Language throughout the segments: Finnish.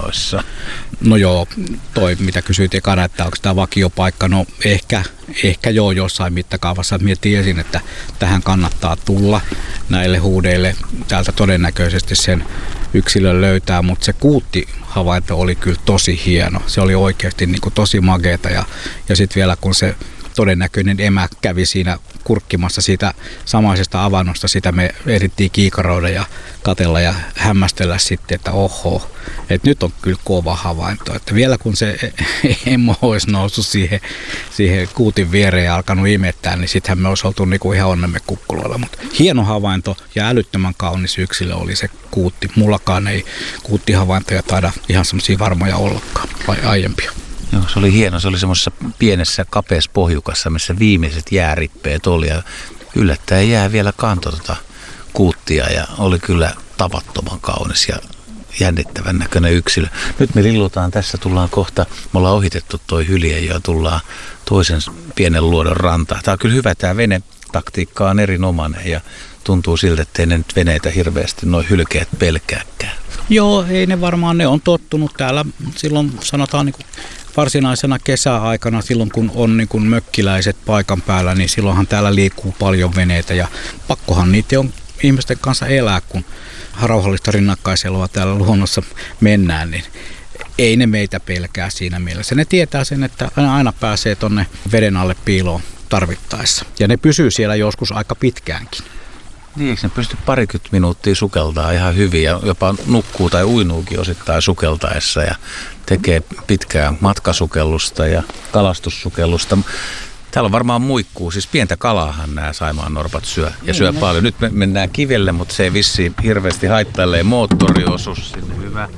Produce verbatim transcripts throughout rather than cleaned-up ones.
rannoissa? No joo, toi mitä kysyit ekana, että onko tämä vakiopaikka, no ehkä, ehkä joo jossain mittakaavassa. Mie tiesin, että tähän kannattaa tulla näille huudeille. Täältä todennäköisesti sen yksilön löytää, mutta se kuuttihavainto oli kyllä tosi hieno. Se oli oikeasti niin kuin tosi mageeta ja, ja sitten vielä kun se todennäköinen emä kävi siinä kurkkimassa siitä samaisesta avannosta, sitä me ehdittiin kiikaroida ja katella ja hämmästellä sitten, että oho, että nyt on kyllä kova havainto, että vielä kun se emo olisi noussut siihen, siihen kuutin viereen ja alkanut imettää, niin sittenhän me olisi oltu niinku ihan onnemme kukkuloilla, mutta hieno havainto ja älyttömän kaunis yksilö oli se kuutti. Mullakaan ei kuuttihavaintoja taida ihan semmoisia varmoja ollakaan, vai aiempia. Joo, se oli hieno. Se oli semmoisessa pienessä kapeassa pohjukassa, missä viimeiset jäärippeet oli. Ja yllättäen jää vielä kanto tuota kuuttia ja oli kyllä tavattoman kaunis ja jännittävän näköinen yksilö. Nyt me lillutaan tässä, tullaan kohta, me ollaan ohitettu toi hylje ja tullaan toisen pienen luodon rantaan. Tämä on kyllä hyvä, tämä venetaktiikka on erinomainen ja tuntuu siltä, ettei ne nyt veneitä hirveästi noi hylkeet pelkääkään. Joo, ei ne varmaan, ne on tottunut täällä silloin sanotaan niin kuin varsinaisena kesäaikana, silloin kun on niin kuin mökkiläiset paikan päällä, niin silloinhan täällä liikkuu paljon veneitä ja pakkohan niitä on ihmisten kanssa elää, kun rauhallista rinnakkaiseloa täällä luonnossa mennään, niin ei ne meitä pelkää siinä mielessä. Ne tietää sen, että aina pääsee tonne veden alle piiloon tarvittaessa ja ne pysyy siellä joskus aika pitkäänkin. Niin, eikö ne pysty parikymmentä minuuttia sukeltaa ihan hyvin ja jopa nukkuu tai uinuukin osittain sukeltaessa ja tekee pitkää matkasukellusta ja kalastussukellusta. Täällä on varmaan muikkuu, siis pientä kalaahan nämä Saimaan norpat syö ja syö niin, paljon. Nyt me mennään kivelle, mutta se ei vissiin hirveästi haittailee moottoriosuus sinne. Hyvä.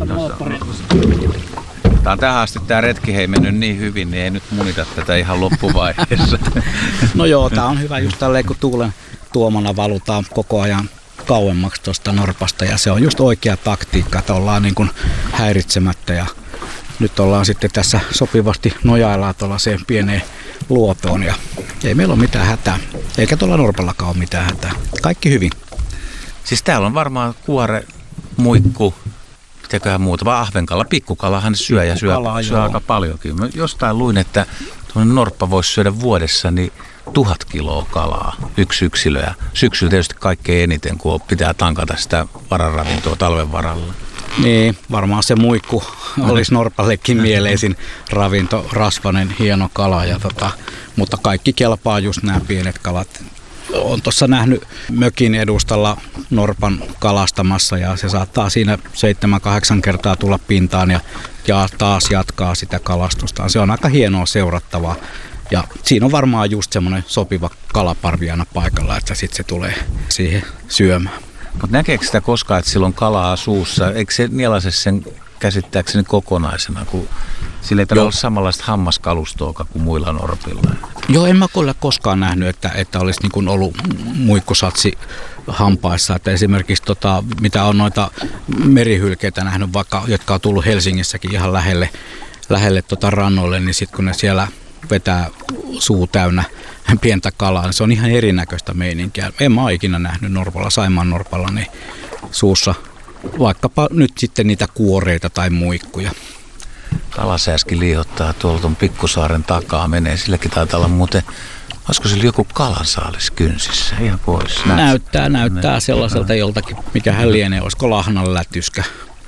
Tämä on tähän asti tämä retki ei mennyt niin hyvin, niin ei nyt munita tätä ihan loppuvaiheessa. No joo, tämä on hyvä just tälleen, kun tuulen tuomana valutaan koko ajan kauemmaksi tuosta norpasta ja se on just oikea taktiikka, että ollaan niin kuin häiritsemättä ja nyt ollaan sitten tässä sopivasti nojaillaan tuollaiseen pieneen luotoon ja ei meillä ole mitään hätää, eikä tuolla norpallakaan ole mitään hätää. Kaikki hyvin. Siis täällä on varmaan kuore, muikku, mitäköhän muuta, vaan ahvenkala, pikkukalahan syö ja syö, syö aika paljonkin. Mä jostain luin, että tuollainen norppa voisi syödä vuodessa niin tuhat kiloa kalaa, yksi yksilö. Ja syksyllä tietysti kaikkein eniten, kun pitää tankata sitä vararavintoa talven varalla. Niin, varmaan se muikku olisi norpallekin mieleisin ravinto, rasvainen, hieno kala. Ja tota, mutta kaikki kelpaa just nämä pienet kalat. Olen tuossa nähnyt mökin edustalla norpan kalastamassa ja se saattaa siinä seitsemän kahdeksan kertaa tulla pintaan ja, ja taas jatkaa sitä kalastustaan. Se on aika hienoa seurattavaa. Ja siinä on varmaan just semmoinen sopiva kalaparvi aina paikalla, että sitten se tulee siihen syömään. Mutta näkeekö sitä koskaan, että sillä on kalaa suussa? Eikö se nielaise sen käsittääkseni kokonaisena, kun sillä ei tarvitse olla samanlaista hammaskalustoa kuin muilla norpilla? Joo, en mä kyllä koskaan nähnyt, että, että olisi niin kuin ollut muikkusatsi hampaissa. Että esimerkiksi tota, mitä on noita merihylkeitä nähnyt, vaikka, jotka on tullut Helsingissäkin ihan lähelle, lähelle tota rannoille, niin sitten kun ne siellä vetää suu täynnä pientä kalaa, niin se on ihan erinäköistä meininkiä. En mä ole ikinä nähnyt norpalla, Saimaan norpalla, niin suussa vaikkapa nyt sitten niitä kuoreita tai muikkuja. Kalasääski liihottaa tuolta tuon Pikkusaaren takaa, menee. Silläkin taitaa olla muuten, olisiko sillä joku kalansaalis kynsissä ihan pois? Näet? Näyttää, näyttää sellaiselta joltakin, mikä hän lienee, olisiko lahnan lätyskä.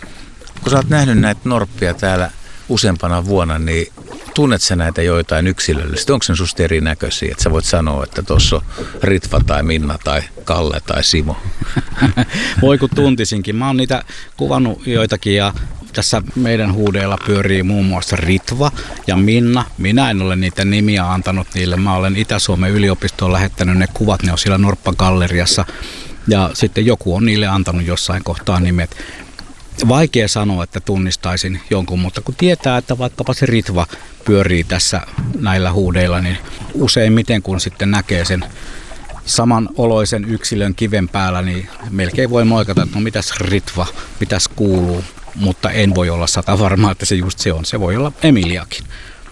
Kun sä oot nähnyt näitä norppia täällä useampana vuonna, niin tunnet sä näitä joitain yksilöllisesti? Onko ne susta erinäköisiä, että sä voit sanoa, että tuossa on Ritva tai Minna tai Kalle tai Simo? Voi kun tuntisinkin. Mä oon niitä kuvannut joitakin ja tässä meidän huudeilla pyörii muun muassa Ritva ja Minna. Minä en ole niitä nimiä antanut niille. Mä olen Itä-Suomen yliopistoon lähettänyt ne kuvat, ne on siellä Norppagalleriassa. Ja sitten joku on niille antanut jossain kohtaa nimet. Vaikea sanoa, että tunnistaisin jonkun, mutta kun tietää, että vaikkapa se Ritva pyörii tässä näillä huudeilla, niin useimmiten kun sitten näkee sen samanoloisen yksilön kiven päällä, niin melkein voi moikata, että no mitäs Ritva, mitäs kuuluu, mutta en voi olla sata varma, että se just se on. Se voi olla Emiliakin.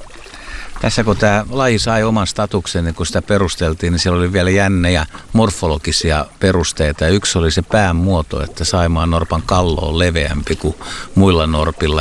Tässä kun tämä laji sai oman statuksen, niin kun sitä perusteltiin, niin siellä oli vielä jännejä morfologisia perusteita. Ja yksi oli se pään muoto, että Saimaan norpan kallo on leveämpi kuin muilla norpilla.